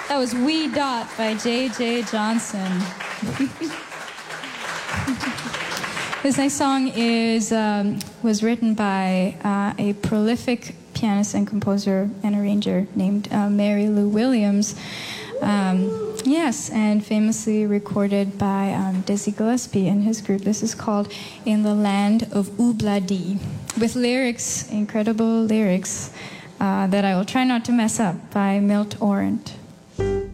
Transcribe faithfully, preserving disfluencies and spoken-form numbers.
That was Wee Dot by J J Johnson. This next song is um, was written by uh, a prolific pianist and composer and arranger named uh, Mary Lou Williams. Um, yes, and famously recorded by um, Dizzy Gillespie and his group. This is called In the Land of Oubladi, with lyrics, incredible lyrics, uh, that I will try not to mess up, by Milt Orant.